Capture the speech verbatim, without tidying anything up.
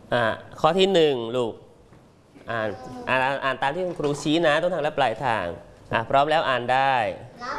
อ่าข้อที่หนึ่งลูกอ่านอ่านอ่านตามที่คุณครูชี้นะต้นทางและปลายทางอ่ะพร้อมแล้วอ่านได้เรา